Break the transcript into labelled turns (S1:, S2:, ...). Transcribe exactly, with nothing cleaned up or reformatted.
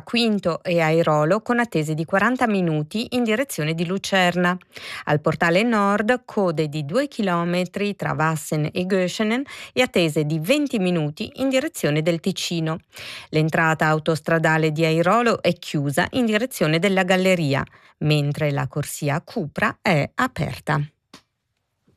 S1: Quinto e Airolo con attese di quaranta minuti in direzione di Lucerna. Al portale nord code di due chilometri tra Wassen e Göschenen e attese di venti minuti in direzione del Ticino. L'entrata autostradale di Airolo è chiusa in direzione della galleria, mentre la corsia a Cupra è aperta.